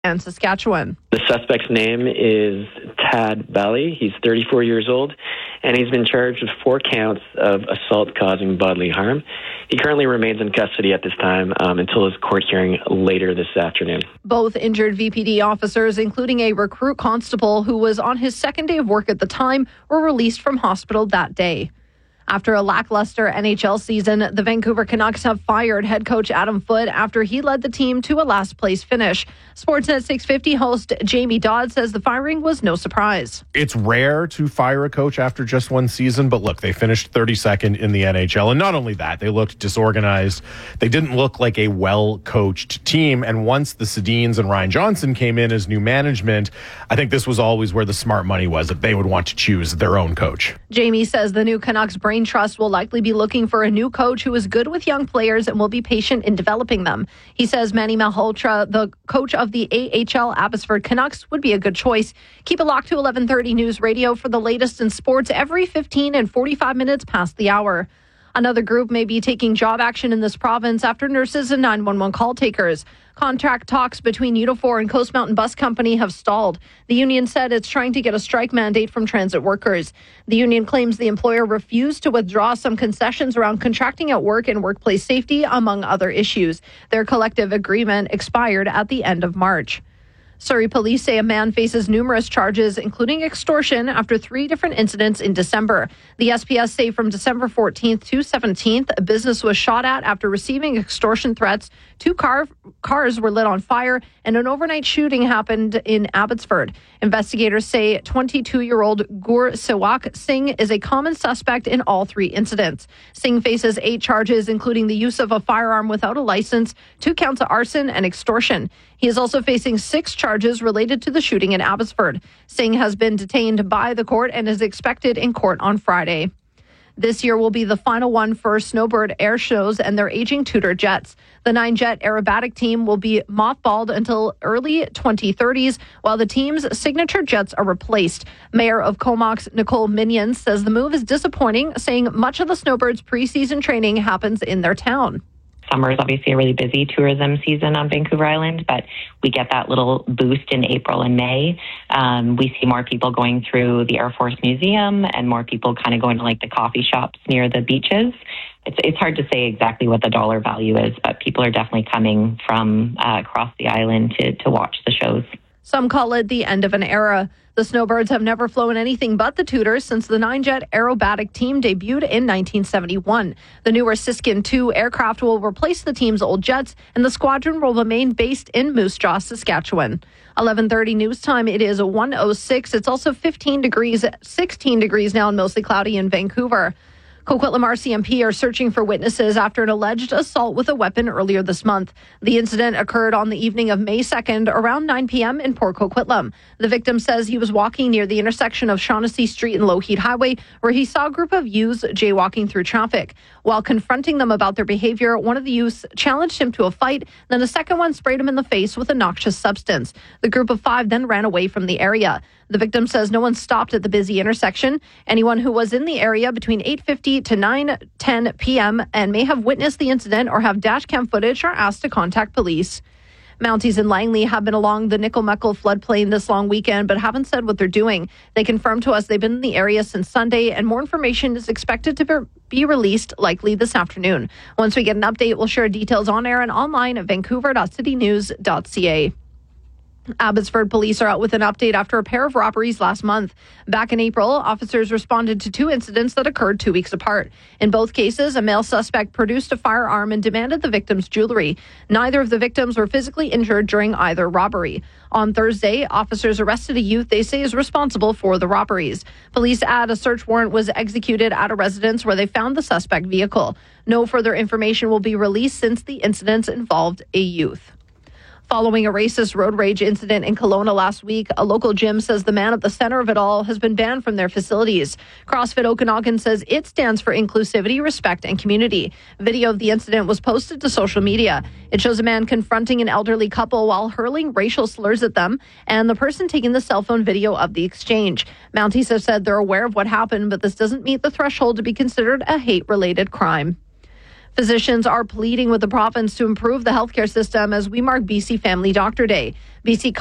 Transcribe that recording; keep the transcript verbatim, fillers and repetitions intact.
and Saskatchewan. The suspect's name is Tad Bally. He's thirty-four years old, and he's been charged with four counts of assault causing bodily harm. He currently remains in custody at this time um, until his court hearing later this afternoon. Both injured V P D officers, including a recruit constable who was on his second day of work at the time, were released from hospital that day. After a lackluster N H L season, the Vancouver Canucks have fired head coach Adam Foote after he led the team to a last-place finish. Sportsnet six fifty host Jamie Dodd says the firing was no surprise. It's rare to fire a coach after just one season, but look, they finished thirty-second in the N H L. And not only that, they looked disorganized. They didn't look like a well-coached team. And once the Sedins and Ryan Johnson came in as new management, I think this was always where the smart money was, that they would want to choose their own coach. Jamie says the new Canucks brain trust will likely be looking for a new coach who is good with young players and will be patient in developing them. He says Manny Malhotra, the coach of the A H L Abbotsford Canucks, would be a good choice. Keep it locked to eleven thirty News Radio for the latest in sports every fifteen and forty-five minutes past the hour. Another group may be taking job action in this province after nurses and nine one one call takers. Contract talks between Unifor and Coast Mountain Bus Company have stalled. The union said it's trying to get a strike mandate from transit workers. The union claims the employer refused to withdraw some concessions around contracting at work and workplace safety, among other issues. Their collective agreement expired at the end of March. Surrey police say a man faces numerous charges, including extortion, after three different incidents in December. The S P S say from December fourteenth to seventeenth, a business was shot at after receiving extortion threats. Two car, cars were lit on fire, and an overnight shooting happened in Abbotsford. Investigators say twenty-two-year-old Gur Sewak Singh is a common suspect in all three incidents. Singh faces eight charges, including the use of a firearm without a license, two counts of arson, and extortion. He is also facing six charges related to the shooting in Abbotsford. Singh has been detained by the court and is expected in court on Friday. This year will be the final one for Snowbird Air Shows and their aging Tudor jets. The nine-jet aerobatic team will be mothballed until early twenty thirties, while the team's signature jets are replaced. Mayor of Comox, Nicole Minions, says the move is disappointing, saying much of the Snowbirds' preseason training happens in their town. Summer is obviously a really busy tourism season on Vancouver Island, but we get that little boost in April and May. Um, we see more people going through the Air Force Museum and more people kind of going to like the coffee shops near the beaches. It's it's hard to say exactly what the dollar value is, but people are definitely coming from uh, across the island to, to watch the shows. Some call it the end of an era. The Snowbirds have never flown anything but the Tudors since the nine-jet aerobatic team debuted in nineteen seventy-one. The newer Siskin two aircraft will replace the team's old jets, and the squadron will remain based in Moose Jaw, Saskatchewan. eleven thirty news time. It is one oh six. It's also fifteen degrees, sixteen degrees now and mostly cloudy in Vancouver. Coquitlam R C M P are searching for witnesses after an alleged assault with a weapon earlier this month. The incident occurred on the evening of May second around nine p.m. in Port Coquitlam. The victim says he was walking near the intersection of Shaughnessy Street and Lougheed Highway, where he saw a group of youths jaywalking through traffic. While confronting them about their behavior, one of the youths challenged him to a fight, then a second one sprayed him in the face with a noxious substance. The group of five then ran away from the area. The victim says no one stopped at the busy intersection. Anyone who was in the area between eight fifty to nine ten p.m. and may have witnessed the incident or have dash cam footage are asked to contact police. Mounties in Langley have been along the Nickel-Meckle floodplain this long weekend, but haven't said what they're doing. They confirmed to us they've been in the area since Sunday, and more information is expected to be released likely this afternoon. Once we get an update, we'll share details on air and online at vancouver dot city news dot c a. Abbotsford police are out with an update after a pair of robberies last month. Back in April, officers responded to two incidents that occurred two weeks apart. In both cases, a male suspect produced a firearm and demanded the victim's jewelry. Neither of the victims were physically injured during either robbery. On Thursday, officers arrested a youth they say is responsible for the robberies. Police add a search warrant was executed at a residence where they found the suspect vehicle. No further information will be released since the incidents involved a youth. Following a racist road rage incident in Kelowna last week, a local gym says the man at the center of it all has been banned from their facilities. CrossFit Okanagan says it stands for inclusivity, respect, and community. Video of the incident was posted to social media. It shows a man confronting an elderly couple while hurling racial slurs at them, and the person taking the cell phone video of the exchange. Mounties have said they're aware of what happened, but this doesn't meet the threshold to be considered a hate-related crime. Physicians are pleading with the province to improve the healthcare system as we mark B C Family Doctor Day. B C